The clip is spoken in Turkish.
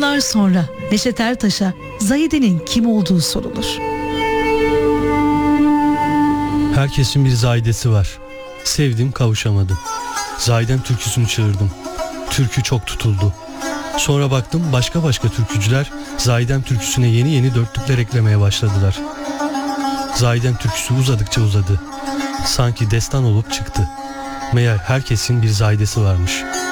Yıllar sonra Neşet Ertaş'a Zahide'nin kim olduğu sorulur. Herkesin bir Zahidesi var. Sevdim, kavuşamadım. Zahidem türküsünü çığırdım. Türkü çok tutuldu. Sonra baktım başka türkücüler Zahidem türküsüne yeni dörtlükler eklemeye başladılar. Zahidem türküsü uzadıkça uzadı. Sanki destan olup çıktı. Meğer herkesin bir Zahidesi varmış.